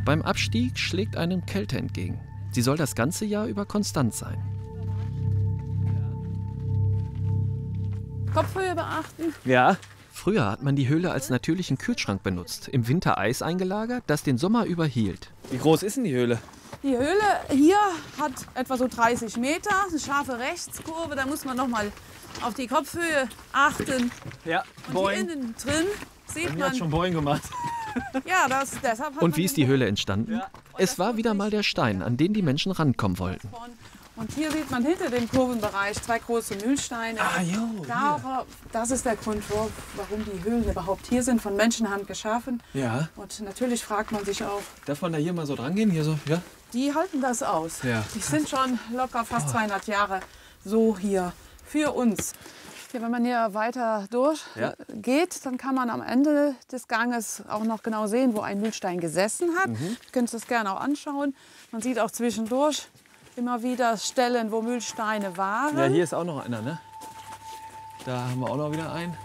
Beim Abstieg schlägt einem Kälte entgegen. Sie soll das ganze Jahr über konstant sein. Kopfhöhe beachten. Ja. Früher hat man die Höhle als natürlichen Kühlschrank benutzt. Im Winter Eis eingelagert, das den Sommer überhielt. Wie groß ist denn die Höhle? Die Höhle hier hat etwa so 30 Meter, eine scharfe Rechtskurve. Da muss man noch mal auf die Kopfhöhe achten. Ja, und hier innen drin sieht man... hat schon Boing gemacht. Ja, deshalb hat Und man wie ist die Höhle entstanden? Ja. Es war wieder mal der Stein, an den die Menschen rankommen wollten. Und hier sieht man hinter dem Kurvenbereich 2 große Mühlsteine. Das ist der Grund, warum die Höhlen überhaupt hier sind, von Menschenhand geschaffen. Ja. Und natürlich fragt man sich auch, Darf man da hier mal so dran gehen? Hier so, ja? die halten das aus. Ja. Die sind schon locker fast 200 Jahre so hier für uns. Hier, wenn man hier weiter durchgeht, dann kann man am Ende des Ganges auch noch genau sehen, wo ein Mühlstein gesessen hat. Ihr könnt das gerne auch anschauen. Man sieht auch zwischendurch immer wieder Stellen, wo Mühlsteine waren. Ja, hier ist auch noch einer, ne? Da haben wir auch noch wieder einen.